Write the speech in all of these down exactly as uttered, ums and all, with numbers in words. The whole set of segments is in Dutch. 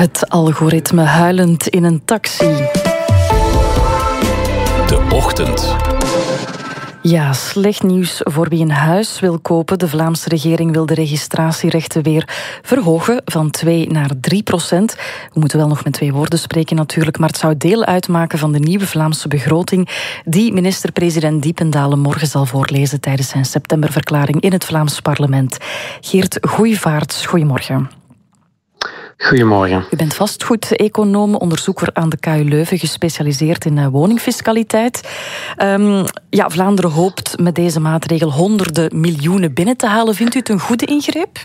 Het algoritme huilend in een taxi. De ochtend. Ja, slecht nieuws voor wie een huis wil kopen. De Vlaamse regering wil de registratierechten weer verhogen van twee naar drie procent. We moeten wel nog met twee woorden spreken natuurlijk, maar het zou deel uitmaken van de nieuwe Vlaamse begroting die minister-president Diependaele morgen zal voorlezen tijdens zijn septemberverklaring in het Vlaams parlement. Geert Goeivaerts, goedemorgen. Goedemorgen. U bent vastgoedeconoom, onderzoeker aan de K U Leuven, gespecialiseerd in woningfiscaliteit. Um, ja, Vlaanderen hoopt met deze maatregel honderden miljoenen binnen te halen. Vindt u het een goede ingreep?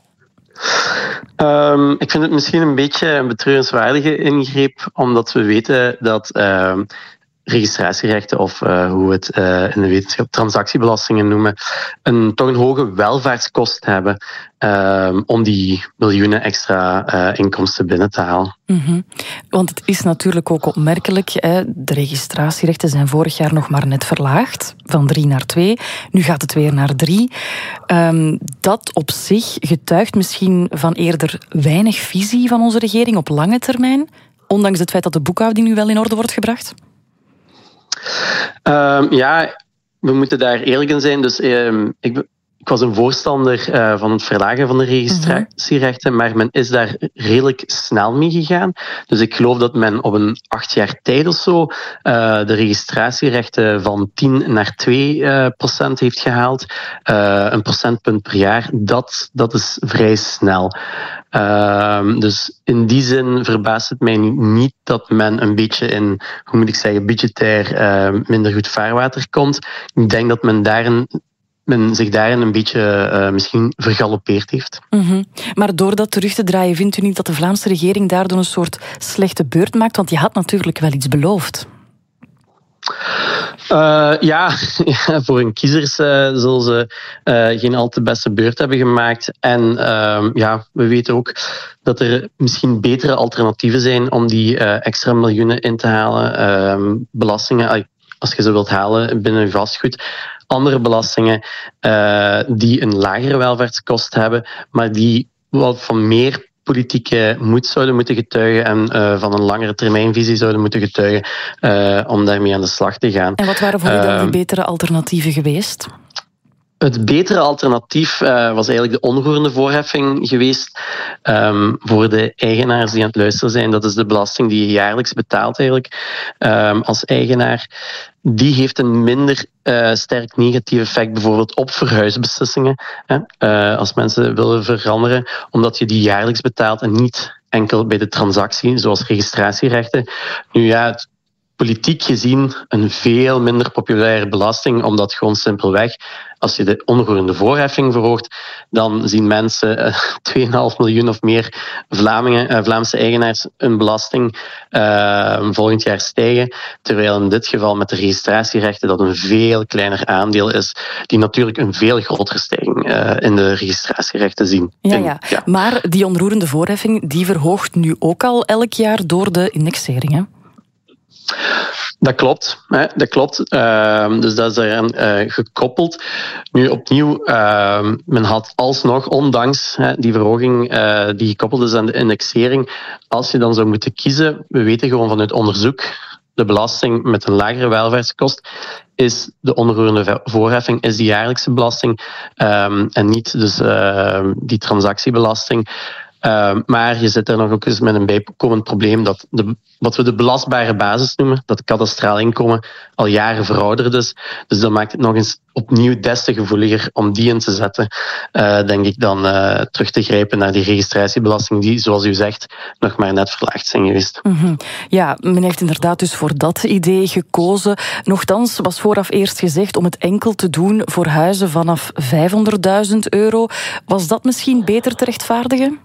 Um, ik vind het misschien een beetje een betreurenswaardige ingreep, omdat we weten dat um, registratierechten, of uh, hoe we het uh, in de wetenschap transactiebelastingen noemen, een, toch een hoge welvaartskost hebben um, om die miljoenen extra uh, inkomsten binnen te halen. Mm-hmm. Want het is natuurlijk ook opmerkelijk, hè, de registratierechten zijn vorig jaar nog maar net verlaagd, van drie naar twee. Nu gaat het weer naar drie. Um, dat op zich getuigt misschien van eerder weinig visie van onze regering op lange termijn, ondanks het feit dat de boekhouding nu wel in orde wordt gebracht. Um, ja, we moeten daar eerlijk in zijn. Dus um, ik, ik was een voorstander uh, van het verlagen van de registratierechten, maar men is daar redelijk snel mee gegaan. Dus ik geloof dat men op een acht jaar tijd of zo uh, de registratierechten van tien naar twee uh, procent heeft gehaald. Uh, een procentpunt per jaar. Dat, dat is vrij snel. Uh, dus in die zin verbaast het mij niet dat men een beetje in, hoe moet ik zeggen, budgetair uh, minder goed vaarwater komt. Ik denk dat men daarin, men zich daarin een beetje uh, misschien vergalopeerd heeft. Mm-hmm. Maar door dat terug te draaien, vindt u niet dat de Vlaamse regering daardoor een soort slechte beurt maakt? Want je had natuurlijk wel iets beloofd. Uh, ja, ja, voor hun kiezers uh, zullen ze uh, geen al te beste beurt hebben gemaakt. En uh, ja, we weten ook dat er misschien betere alternatieven zijn om die uh, extra miljoenen in te halen. Uh, belastingen, als je ze wilt halen binnen je vastgoed. Andere belastingen uh, die een lagere welvaartskost hebben, maar die wat van meer politieke moed zouden moeten getuigen en uh, van een langere termijnvisie zouden moeten getuigen uh, om daarmee aan de slag te gaan. En wat waren voor u dan de betere alternatieven geweest? Het betere alternatief uh, was eigenlijk de onroerende voorheffing geweest um, voor de eigenaars die aan het luisteren zijn. Dat is de belasting die je jaarlijks betaalt eigenlijk um, als eigenaar. Die heeft een minder uh, sterk negatief effect bijvoorbeeld op verhuisbeslissingen. Hè? Uh, als mensen willen veranderen, omdat je die jaarlijks betaalt en niet enkel bij de transactie, zoals registratierechten. Nu ja, het politiek gezien een veel minder populaire belasting, omdat gewoon simpelweg, als je de onroerende voorheffing verhoogt, dan zien mensen uh, twee komma vijf miljoen of meer Vlamingen, uh, Vlaamse eigenaars hun belasting uh, volgend jaar stijgen, terwijl in dit geval met de registratierechten dat een veel kleiner aandeel is, die natuurlijk een veel grotere stijging uh, in de registratierechten zien. Ja, en, ja. ja, maar die onroerende voorheffing die verhoogt nu ook al elk jaar door de indexering, hè? Dat klopt, hè, dat klopt. Uh, dus dat is eraan uh, gekoppeld. Nu opnieuw, uh, men had alsnog, ondanks hè, die verhoging uh, die gekoppeld is aan de indexering, als je dan zou moeten kiezen, we weten gewoon vanuit onderzoek, de belasting met een lagere welvaartskost is de onroerende voorheffing, is die jaarlijkse belasting um, en niet dus uh, die transactiebelasting. Uh, maar je zit er nog ook eens met een bijkomend probleem dat de, wat we de belastbare basis noemen, dat kadastraal inkomen, al jaren verouderd is. Dus dat maakt het nog eens opnieuw des te gevoeliger om die in te zetten, uh, denk ik, dan uh, terug te grijpen naar die registratiebelasting die, zoals u zegt, nog maar net verlaagd zijn geweest. Mm-hmm. Ja, men heeft inderdaad dus voor dat idee gekozen. Nochtans was vooraf eerst gezegd om het enkel te doen voor huizen vanaf vijfhonderdduizend euro. Was dat misschien beter te rechtvaardigen?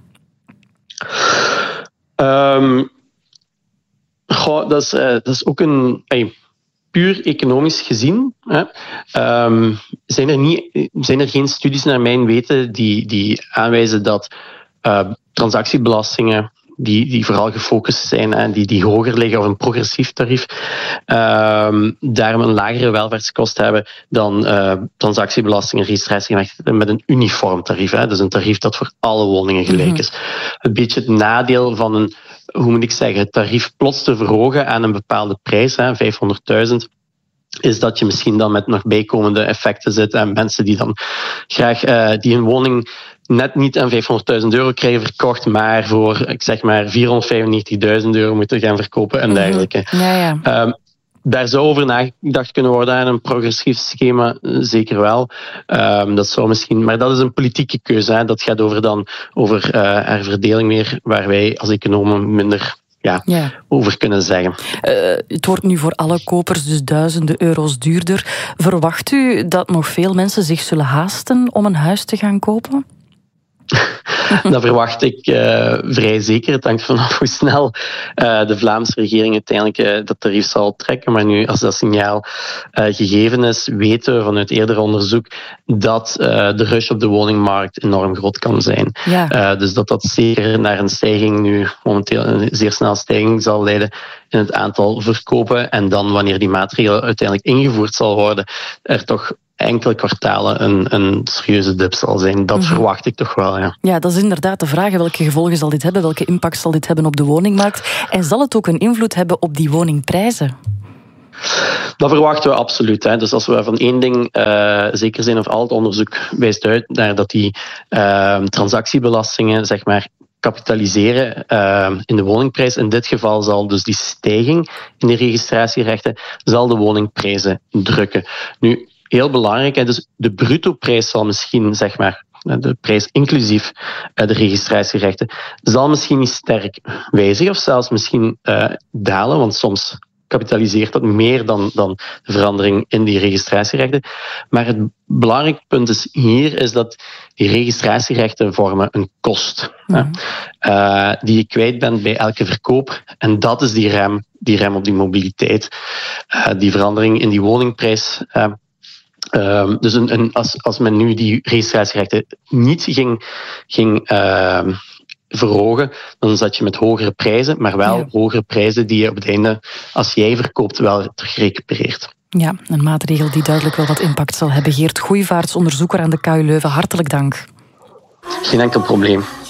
Um, goh, dat, is, uh, dat is ook een... Hey, puur economisch gezien hè, um, zijn, er niet, zijn er geen studies naar mijn weten die, die aanwijzen dat uh, transactiebelastingen die, die vooral gefocust zijn en die, die hoger liggen of een progressief tarief, um, daarom een lagere welvaartskost hebben dan uh, transactiebelasting en registratierechten met een uniform tarief. Hè, dus een tarief dat voor alle woningen gelijk is. Mm-hmm. Een beetje het nadeel van een hoe moet ik zeggen, het tarief plots te verhogen aan een bepaalde prijs, hè, vijfhonderdduizend, is dat je misschien dan met nog bijkomende effecten zit en mensen die dan graag uh, die een woning net niet aan vijfhonderdduizend euro krijgen verkocht, maar voor, ik zeg maar, vierhonderdvijfennegentigduizend euro moeten gaan verkopen en dergelijke. Ja, ja. Um, Daar zou over nagedacht kunnen worden aan een progressief schema, zeker wel. Um, dat zou misschien, maar dat is een politieke keuze. Hè. Dat gaat over, dan, over uh, herverdeling meer, waar wij als economen minder ja, ja. over kunnen zeggen. Uh, het wordt nu voor alle kopers dus duizenden euro's duurder. Verwacht u dat nog veel mensen zich zullen haasten om een huis te gaan kopen? Dat verwacht ik uh, vrij zeker. Het hangt vanaf hoe snel uh, de Vlaamse regering uiteindelijk uh, dat tarief zal trekken. Maar nu, als dat signaal uh, gegeven is, weten we vanuit eerder onderzoek dat uh, de rush op de woningmarkt enorm groot kan zijn. Ja. Uh, dus dat dat zeker naar een stijging, nu momenteel een zeer snelle stijging zal leiden in het aantal verkopen. En dan, wanneer die maatregel uiteindelijk ingevoerd zal worden, er toch enkele kwartalen een, een serieuze dip zal zijn. Dat mm-hmm. verwacht ik toch wel, ja. Ja, dat is inderdaad de vraag. Welke gevolgen zal dit hebben? Welke impact zal dit hebben op de woningmarkt? En zal het ook een invloed hebben op die woningprijzen? Dat verwachten we absoluut. Hè. Dus als we van één ding uh, zeker zijn, of al het onderzoek wijst uit naar dat die uh, transactiebelastingen, zeg maar, kapitaliseren uh, in de woningprijs. In dit geval zal dus die stijging in de registratierechten zal de woningprijzen drukken. Nu, heel belangrijk, dus de bruttoprijs zal misschien, zeg maar, de prijs inclusief de registratierechten, zal misschien niet sterk wijzigen of zelfs misschien uh, dalen, want soms kapitaliseert dat meer dan, dan de verandering in die registratierechten. Maar het belangrijke punt is hier is dat die registratierechten vormen een kost. Mm. Uh, die je kwijt bent bij elke verkoop. En dat is die rem, die rem op die mobiliteit. Uh, die verandering in die woningprijs. Uh, Uh, dus een, een, als, als men nu die registratierechten niet ging, ging uh, verhogen, dan zat je met hogere prijzen, maar wel ja. hogere prijzen die je op het einde, als jij verkoopt, wel terug recupereert. Ja, een maatregel die duidelijk wel wat impact zal hebben. Geert Goeivaerts, onderzoeker aan de K U Leuven, hartelijk dank. Geen enkel probleem.